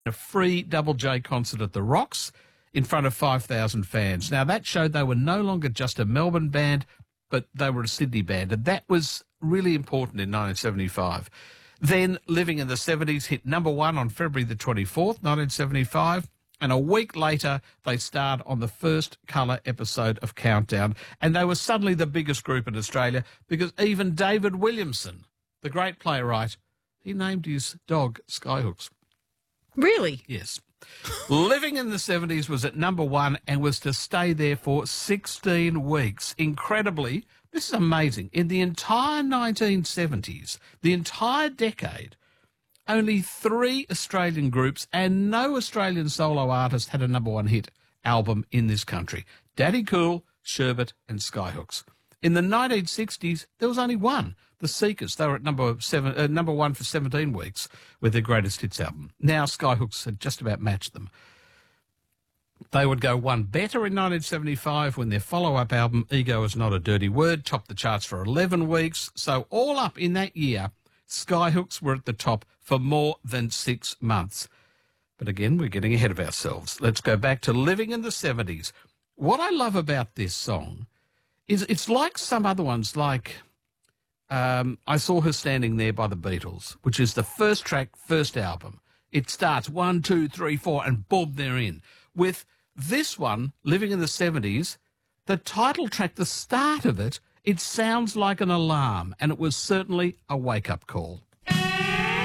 a free Double J concert at the Rocks in front of 5,000 fans. Now, that showed they were no longer just a Melbourne band, but they were a Sydney band, and that was really important in 1975. Then, Living in the 70s hit number 1 on February the 24th, 1975, and a week later, they starred on the first colour episode of Countdown, and they were suddenly the biggest group in Australia because even David Williamson, the great playwright, he named his dog Skyhooks. Really? Yes. Living in the 70s was at number 1 and was to stay there for 16 weeks. Incredibly, this is amazing. In the entire 1970s, the entire decade, only 3 Australian groups and no Australian solo artist had a number 1 hit album in this country. Daddy Cool, Sherbet and Skyhooks. In the 1960s, there was only one, The Seekers. They were at number 1 for 17 weeks with their greatest hits album. Now Skyhooks had just about matched them. They would go one better in 1975 when their follow-up album, Ego Is Not a Dirty Word, topped the charts for 11 weeks. So all up in that year, Skyhooks were at the top for more than 6 months. But again, we're getting ahead of ourselves. Let's go back to Living in the 70s. What I love about this song is it's like some other ones, like I Saw Her Standing There by the Beatles, which is the first track, first album. It starts 1, 2, 3, 4, and boom, they're in. With this one, Living in the 70s, the title track, the start of it, it sounds like an alarm, and it was certainly a wake-up call.